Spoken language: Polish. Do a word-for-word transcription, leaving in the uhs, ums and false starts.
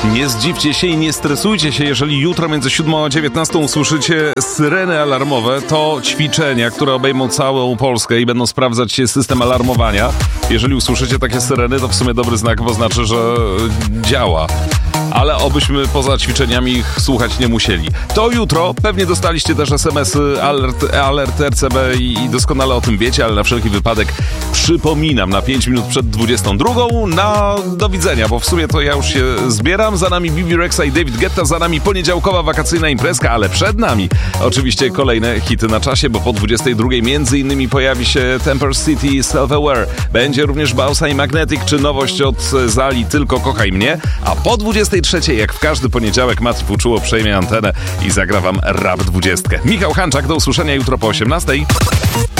Nie zdziwcie się i nie stresujcie się, jeżeli jutro między siódmą a dziewiętnastą usłyszycie syreny alarmowe. To ćwiczenia, które obejmą całą Polskę i będą sprawdzać się system alarmowania. Jeżeli usłyszycie takie syreny, to w sumie dobry znak, bo znaczy, że działa. Ale obyśmy poza ćwiczeniami ich słuchać nie musieli. To jutro pewnie dostaliście też es em esy alert, alert R C B i doskonale o tym wiecie, ale na wszelki wypadek przypominam na pięć minut przed dwudziestą drugą na do widzenia, bo w sumie to ja już się zbieram. Za nami Bibi Rexa i David Guetta, za nami poniedziałkowa wakacyjna imprezka, ale przed nami oczywiście kolejne hity na czasie, bo po dwudziestej drugiej między innymi pojawi się Temper City Self-Aware. Będzie również Bausa i Magnetic, czy nowość od Zali Tylko Kochaj Mnie, a po dwudziestej trzeciej, jak w każdy poniedziałek, Mati Fuczuło przejmie antenę i zagra wam Rap dwudziestkę. Michał Hanczak, do usłyszenia jutro po osiemnastej.